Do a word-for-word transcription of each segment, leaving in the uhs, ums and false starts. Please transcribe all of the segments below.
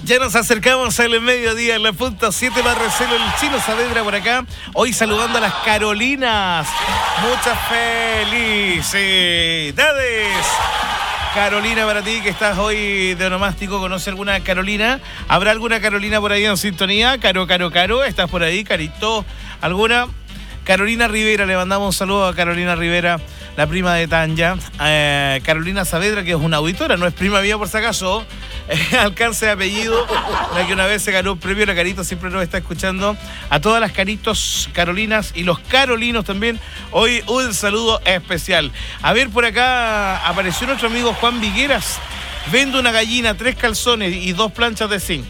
Ya nos acercamos al mediodía en la punta siete Marcelo, el Chino Saavedra por acá. Hoy saludando a las Carolinas. Muchas felicidades. Carolina, para ti que estás hoy de onomástico, ¿conoce alguna Carolina? ¿Habrá alguna Carolina por ahí en sintonía? Caro, Caro, Caro, ¿estás por ahí, Carito? ¿Alguna? Carolina Rivera, le mandamos un saludo a Carolina Rivera, la prima de Tanya. Eh, Carolina Saavedra, que es una auditora, no es prima mía por si acaso. Eh, alcance de apellido, la que una vez se ganó un premio, la Carito siempre nos está escuchando. A todas las Caritos, Carolinas y los Carolinos también, hoy un saludo especial. A ver, por acá apareció nuestro amigo Juan Vigueras. Vendo una gallina, tres calzones y dos planchas de zinc.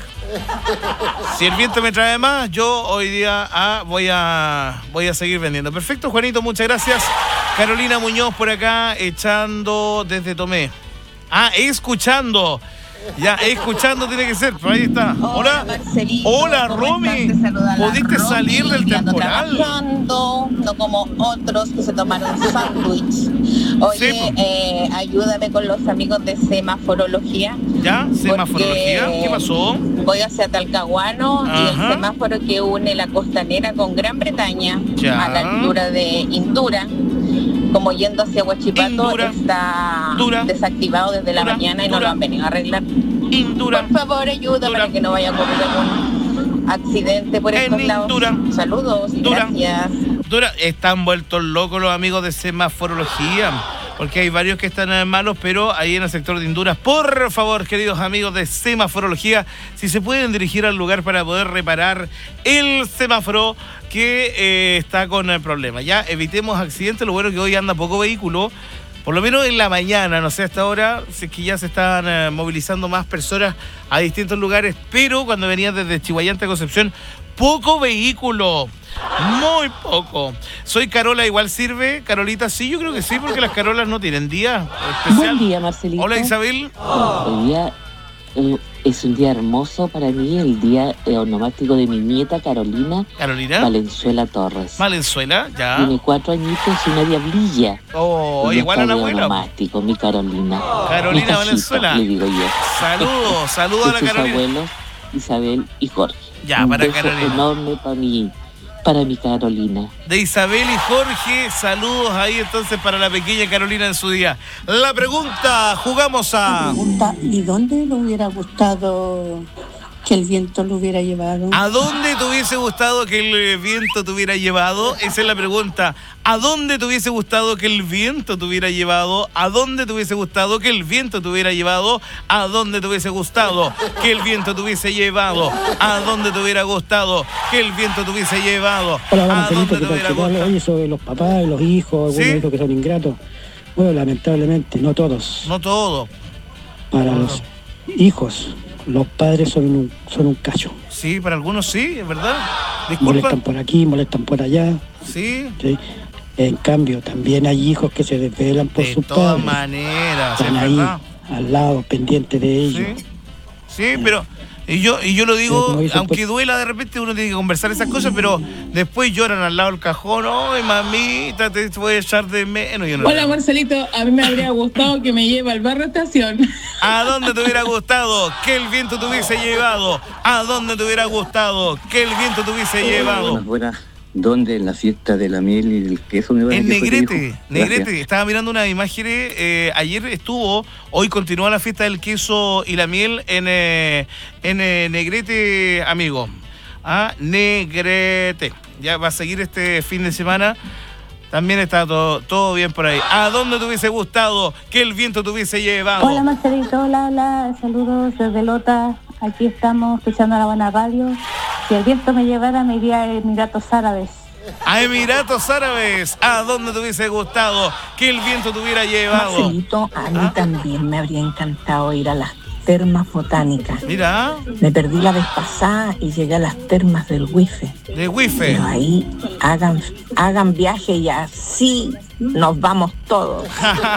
Si el viento me trae más, yo hoy día ah, voy a voy a seguir vendiendo. Perfecto, Juanito, muchas gracias. Carolina Muñoz por acá, echando desde Tomé. Ah, escuchando. Ya, escuchando tiene que ser, pero ahí está. Hola, Marcelito, hola Romy. ¿Pudiste salir del temporal? Trabajando, no como otros que se tomaron sándwich. Oye, Sí. eh, ayúdame con los amigos de Semaforología. ¿Ya? ¿Semaforología? ¿Qué pasó? Voy hacia Talcahuano. Ajá. Y el semáforo que une la costanera con Gran Bretaña, Ya. a la altura de Indura, como yendo hacia Huachipato, Indura. está Dura. desactivado desde la Dura. mañana y no Dura. lo han venido a arreglar. Indura. Por favor, ayuda Dura. para que no vaya a ocurrir algún accidente por En estos lados. Indura. Saludos y Dura. gracias. Dura, están vueltos locos los amigos de Semaforología, porque hay varios que están eh, malos, pero ahí en el sector de Honduras, por favor, queridos amigos de Semaforología, si se pueden dirigir al lugar para poder reparar el semáforo que eh, está con el problema. Ya evitemos accidentes, lo bueno es que hoy anda poco vehículo, por lo menos en la mañana, no sé, hasta ahora, si es que ya se están eh, movilizando más personas a distintos lugares, pero cuando venías desde Chihuayante a Concepción, poco vehículo. Muy poco. Soy Carola, igual sirve. Carolita, sí, yo creo que sí, porque las Carolas no tienen día especial. Buen día, Marcelito. Hola, Isabel. Hoy día eh, es un día hermoso para mí, el día eh, onomástico de mi nieta Carolina Carolina. Valenzuela Torres. Valenzuela, ya. Tiene cuatro añitos y una diablilla. Oh, Ella igual a está la de abuela. onomástico, mi Carolina. Carolina Mi cajita, Valenzuela. le digo yo. Saludos, saludos a De la sus Carolina. abuelos, Isabel y Jorge. Ya, Un para beso Carolina. enorme para mi, para mi Carolina. De Isabel y Jorge, saludos ahí entonces para la pequeña Carolina en su día. La pregunta, jugamos a... Pregunta, ¿y dónde le hubiera gustado que el viento lo hubiera llevado? ¿A dónde te hubiese gustado que el viento te hubiera llevado? Esa es la pregunta. ¿A dónde te hubiese gustado que el viento te hubiera llevado? ¿A dónde te hubiese gustado que el viento te hubiera llevado? ¿A dónde te hubiese gustado que el viento te hubiese llevado? ¿A dónde te hubiera gustado que el viento te hubiese llevado? Hola, ¿A Marcelito, dónde que te hubiera tal? gustado? Oye, sobre los papás y los hijos, ¿Sí? algunos hijos que son ingratos. Bueno, lamentablemente, no todos. No todo. Para los hijos, los padres son un, son un cacho. Sí, para algunos sí, es verdad. Disculpa. Molestan por aquí, molestan por allá. Sí, ¿sí? En cambio, también hay hijos que se desvelan por de sus todas padres. maneras, es Están ahí, verdad. al lado, pendientes de ellos. Sí, sí, pero y yo y yo lo Pero digo, como dicen, aunque pues- duela de repente uno tiene que conversar esas cosas, pero después lloran al lado del cajón. Ay, mamita, te voy a echar de menos. Yo no Hola Marcelito, a mí me habría gustado que me lleve al barrio estación. ¿A dónde te hubiera gustado que el viento te hubiese llevado? ¿A dónde te hubiera gustado que el viento te hubiese llevado? Buenas, buenas. ¿Dónde? En la fiesta de la miel y del queso. me parece En que fue que Negrete, dijo. Negrete, Gracias. estaba mirando unas imágenes, eh, ayer estuvo, hoy continúa la fiesta del queso y la miel en, eh, en eh, Negrete, amigo. Ah, Negrete. Ya va a seguir este fin de semana. También está todo, todo bien por ahí. ¿A dónde te hubiese gustado que el viento te hubiese llevado? Hola Marcelito, hola, hola, saludos desde Lota. Aquí estamos escuchando la buena radio. Si el viento me llevara me iría a Emiratos Árabes. A Emiratos Árabes. ¿A dónde te hubiese gustado que el viento te hubiera llevado? Marcelito, a mí ¿Ah? también me habría encantado ir a las termas botánicas. Mira, Me perdí la vez pasada y llegué a las termas del Wife. de Wifi. Pero ahí hagan, hagan viaje y así nos vamos todos.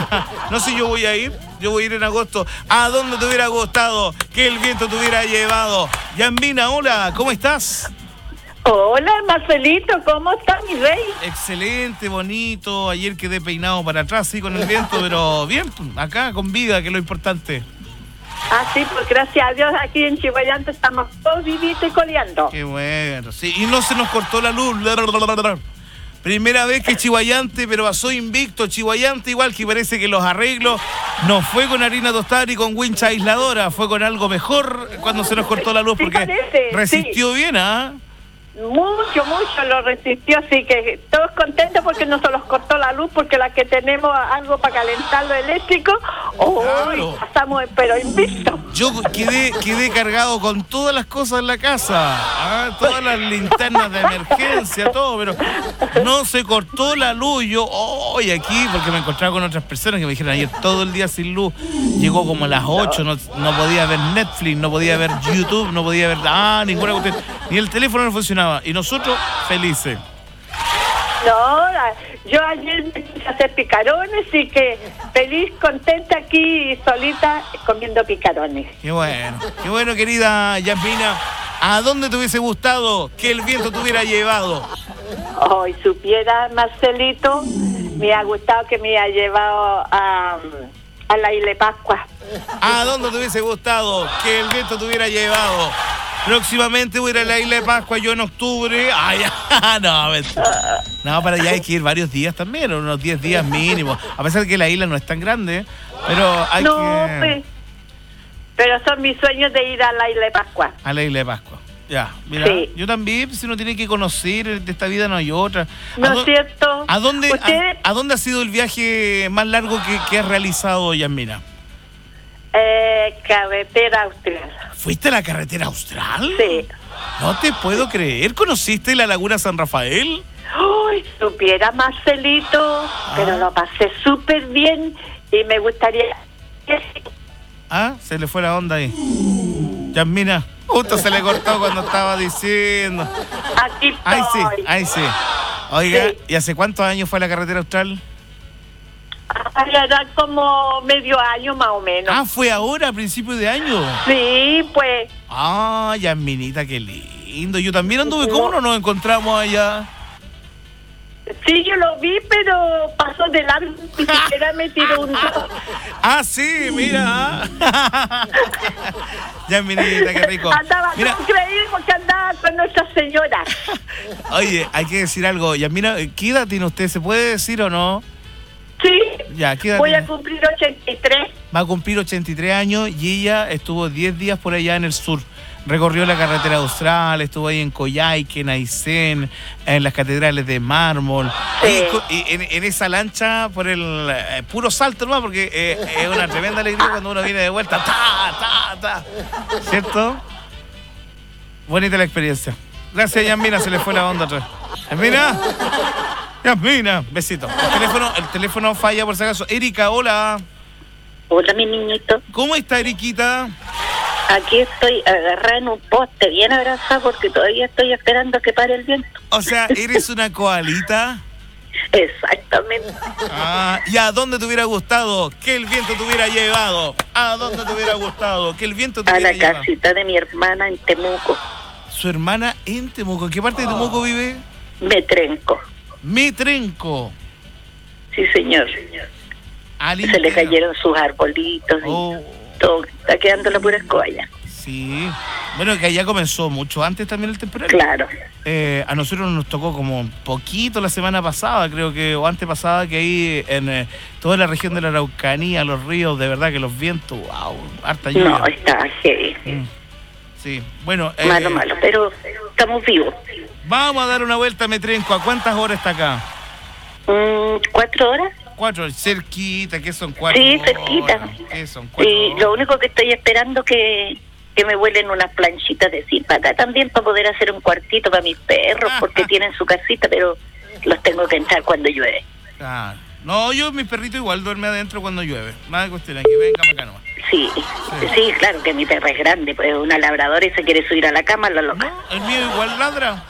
No sé, yo voy a ir, yo voy a ir en agosto. ¿A dónde te hubiera gustado que el viento te hubiera llevado? Yambina, hola, ¿cómo estás? Hola, Marcelito, ¿cómo estás, mi rey? Excelente, bonito. Ayer quedé peinado para atrás, sí, con el viento, pero bien, acá con vida, que es lo importante. Ah, sí, pues gracias a Dios aquí en Chihuayante estamos todos vivitos y coleando. Qué bueno, sí. Y no se nos cortó la luz. Primera vez que Chihuayante, pero pasó invicto. Chihuayante igual que parece que los arreglos no fue con harina tostada ni con wincha aisladora, fue con algo mejor cuando se nos cortó la luz Sí, porque parece, resistió sí. bien, ¿ah? Mucho, mucho lo resistió, así que todos contentos porque no se los cortó la luz, porque la que tenemos algo para calentar lo eléctrico, ¡oh! Claro. Pasamos, pero invicto. Yo quedé, quedé cargado con todas las cosas en la casa, ¿ah? Todas las linternas de emergencia, todo, pero no se cortó la luz. Yo, hoy aquí, porque me encontraba con otras personas que me dijeron ayer todo el día sin luz, llegó como a las ocho, no, no podía ver Netflix, no podía ver YouTube, no podía ver ah, ninguna cuestión, ni el teléfono no funcionaba. Y nosotros felices. No, yo ayer me puse a hacer picarones y que feliz, contenta aquí solita comiendo picarones. Qué bueno, qué bueno, querida Yasmina. ¿A dónde te hubiese gustado que el viento te hubiera llevado? Hoy supiera, Marcelito, me ha gustado que me haya llevado a, a la Isla de Pascua. ¿A dónde te hubiese gustado que el viento te hubiera llevado? Próximamente voy a ir a la Isla de Pascua, yo en octubre. Ay, no, mentira. No, para allá hay que ir varios días también, unos diez días mínimo. A pesar de que la isla no es tan grande, pero hay no, que... Pues, pero son mis sueños de ir a la Isla de Pascua. A la Isla de Pascua. Ya, mira, Sí. yo también, si uno tiene que conocer, de esta vida no hay otra. ¿A ¿No dó- es cierto? ¿A dónde, ¿Usted? a, a dónde ha sido el viaje más largo que, que has realizado, Yasmina? Eh, carretera austral. ¿Fuiste a la carretera austral? Sí. No te puedo creer. ¿Conociste la Laguna San Rafael? Uy, supiera, Marcelito, pero lo pasé súper bien y me gustaría... Ah, se le fue la onda ahí. Yasmina, justo se le cortó cuando estaba diciendo. Aquí estoy. Ahí sí, ahí sí. Oiga, Sí. ¿y hace cuántos años fue a la carretera austral? Ay, era como medio año más o menos. Ah, fue ahora, a principios de año. Sí, pues... Ah, Yasminita, qué lindo. Yo también anduve. ¿Cómo no nos encontramos allá? Sí, yo lo vi, pero pasó de largo, ni siquiera me tiró un dedo. Ah, sí, mira. Yasminita, qué rico. Andaba Mira, tan creído porque andaba con Nuestra Señora. oye, hay que decir algo. Yasmina, ¿qué edad tiene usted? ¿Se puede decir o no? Sí, Ya, ¿qué edad voy a tiene? cumplir ochenta y tres. Va a cumplir ochenta y tres años y ella estuvo diez días por allá en el sur. Recorrió la carretera austral, estuvo ahí en Coyhaique, en Aysén, en las catedrales de mármol. Sí. Y, co- y en, en esa lancha, por el eh, puro salto nomás, porque eh, es una tremenda alegría cuando uno viene de vuelta. ¡Ta, ta, ta! ¿Cierto? Bonita la experiencia. Gracias, Yasmina, se le fue la onda atrás. Yasmina. Yasmina, besito. El teléfono, el teléfono falla por si acaso. Erika, hola. Hola, mi niñito. ¿Cómo está, Eriquita? Aquí estoy agarrada en un poste, bien abrazada, porque todavía estoy esperando que pare el viento. O sea, ¿eres una koalita? Exactamente. Ah, ¿y a dónde te hubiera gustado que el viento te hubiera llevado? ¿A dónde te hubiera gustado que el viento te A hubiera la llevado? casita de mi hermana en Temuco. Su hermana en Temuco. ¿En qué parte de Temuco vive? Me trenco. Metrenco. Sí, señor. Al Se le interior. cayeron sus arbolitos y Oh, todo. Está quedando la pura escoba ya. sí. Bueno, que allá comenzó mucho antes también el temporal. Claro. Eh, a nosotros nos tocó como un poquito la semana pasada, creo que, o antepasada, que ahí en eh, toda la región de la Araucanía, los ríos, de verdad que los vientos, wow, harta lluvia. No, está heavy. Mm. Sí, bueno. eh, Malo, malo, pero estamos vivos. Vamos a dar una vuelta a Metrenco. ¿A cuántas horas está acá? Mm, ¿Cuatro horas? Cuatro, cerquita, ¿qué son cuatro Sí, horas? cerquita. ¿Qué son cuatro Y horas? lo único que estoy esperando que que me vuelen unas planchitas de zinc para acá también, para poder hacer un cuartito para mis perros, porque tienen su casita, pero los tengo que entrar cuando llueve. Ah, no, yo, mi perrito igual duerme adentro cuando llueve. Nada de cuestión, que venga para acá nomás. Sí, sí, claro que mi perra es grande, pues una labradora y se quiere subir a la cama, la loca. No, el mío igual ladra.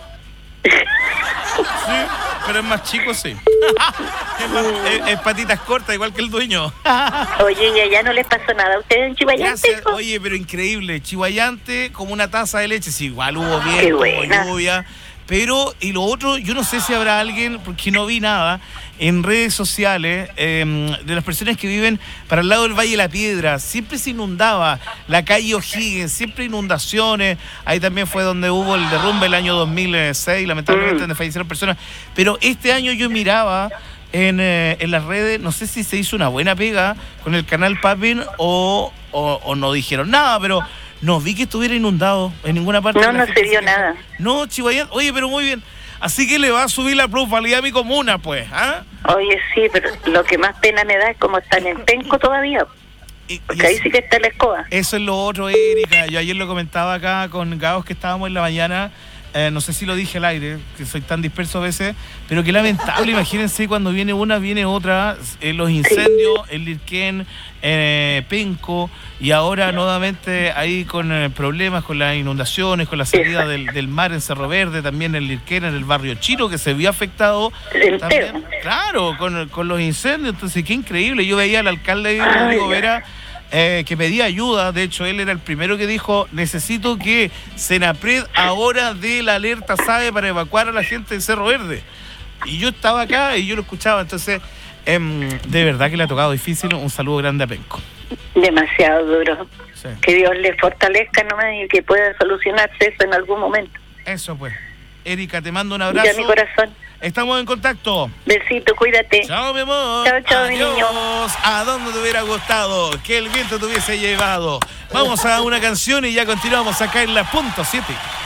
Sí, pero es más chico, sí. Es, más- es- es patitas cortas, igual que el dueño. Oye, y allá no les pasó nada a ustedes en Chihuayante. Gracias. Oye, pero increíble. Chihuayante como una taza de leche. Sí, igual hubo Qué viento, hubo buena. lluvia, Pero, y lo otro, yo no sé si habrá alguien, porque no vi nada, en redes sociales, eh, de las personas que viven para el lado del Valle de la Piedra. Siempre se inundaba la calle O'Higgins, siempre inundaciones. Ahí también fue donde hubo el derrumbe el año dos mil seis, lamentablemente, donde fallecieron personas. Pero este año yo miraba en, eh, en las redes, no sé si se hizo una buena pega con el canal Papin o, o, o no dijeron nada, pero no vi que estuviera inundado en ninguna parte. No, no se vio nada. No, Chihuayán, oye, pero muy bien. Así que le va a subir la plusvalía a mi comuna, pues, ¿ah? Oye, sí, pero lo que más pena me da es como están en Penco todavía. Y, porque y ahí eso, sí que está la escoba. Eso es lo otro, Erika. Yo ayer lo comentaba acá con Gaos, que estábamos en la mañana. Eh, no sé si lo dije al aire, que soy tan disperso a veces, pero qué lamentable, imagínense cuando viene una, viene otra, eh, los incendios, sí. El Lirquén, eh, Penco, y ahora nuevamente ahí con eh, problemas con las inundaciones, con la salida del, del mar en Cerro Verde, también el Lirquén en el barrio Chino, que se vio afectado también, claro, con, con los incendios. Entonces qué increíble. Yo veía al alcalde Rodrigo Vera Eh, que pedía ayuda. De hecho, él era el primero que dijo: necesito que Senapred ahora dé la alerta SAE para evacuar a la gente de Cerro Verde. Y yo estaba acá y yo lo escuchaba. Entonces, eh, de verdad que le ha tocado difícil. Un saludo grande a Penco. Demasiado duro. Sí. Que Dios le fortalezca nomás y que pueda solucionarse eso en algún momento. Eso pues. Erika, te mando un abrazo. Ya, mi corazón. Estamos en contacto. Besito, cuídate. Chao, mi amor. Chao, chao, mi niño. ¿A dónde te hubiera gustado que el viento te hubiese llevado? Vamos a una canción y ya continuamos acá en la punto siete.